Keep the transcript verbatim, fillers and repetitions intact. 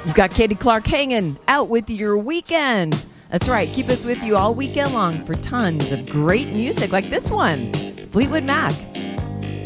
You've got Katie Clark hanging out with your weekend. That's right. Keep us with you all weekend long for tons of great music like this one, Fleetwood Mac.